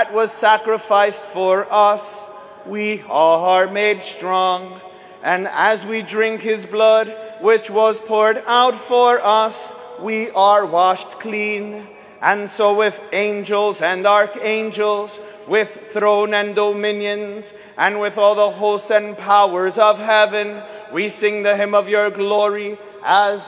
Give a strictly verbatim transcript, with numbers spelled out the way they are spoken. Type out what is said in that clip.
that was sacrificed for us, we are made strong. And as we drink his blood, which was poured out for us, we are washed clean. And so with angels and archangels, with throne and dominions, and with all the hosts and powers of heaven, we sing the hymn of your glory as